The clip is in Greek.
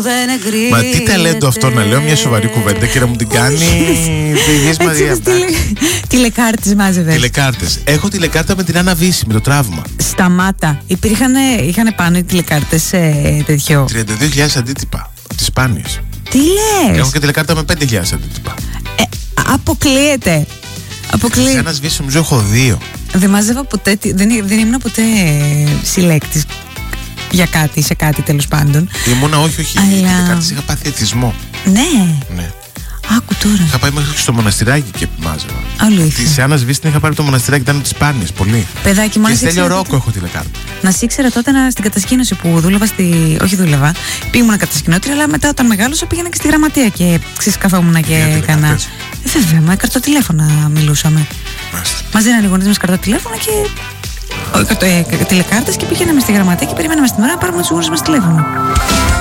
Μα τι ταλέντο αυτό να λέω μια σοβαρή κουβέντα και να μου την κάνει η Μαρία. Τηλεκάρτες μάζευες. Τηλεκάρτες. Έχω τηλεκάρτα με την Άννα Βύση, με το τραύμα. Σταμάτα. Είχαν πάνω οι τηλεκάρτες τέτοιο. 32.000 αντίτυπα. Τις σπάνιες. Τι λες? Έχω και τηλεκάρτα με 5.000 αντίτυπα. Αποκλείεται. Σε Άννα Βύση νομίζω έχω 2. Δεν μάζευα ποτέ. Δεν ήμουν ποτέ συλλέκτης για κάτι, σε κάτι τέλος πάντων. Ήμουνα όχι. Αλλά... Οι τηλεκάρτες είχα πάθει εθισμό. Ναι. Άκου τώρα. Είχα πάει μέχρι στο μοναστηράκι και μάζευα. Αλήθεια. Τη Άννα Βύση την είχα πάρει το μοναστηράκι, ήταν τις σπάνιες πολύ. Παιδάκι, και Στέλιο Ρόκο έχω τηλεκάρτα. Να σ' ήξερα τότε στην κατασκήνωση που δούλευα όχι δούλευα. Ήμουνα κατασκηνώτρια, αλλά μετά όταν μεγάλωσα πήγαινα και στη γραμματεία και καθόμουν και έκανα. Βέβαια, με καρτοτηλέφωνα μιλούσαμε. Μας δίνανε οι γονείς μας καρτοτηλέφωνα και τηλεκάρτες και πήγαιναμε στη γραμματεία και περιμέναμε στην ώρα να πάρουμε τους γονείς μας τηλέφωνο.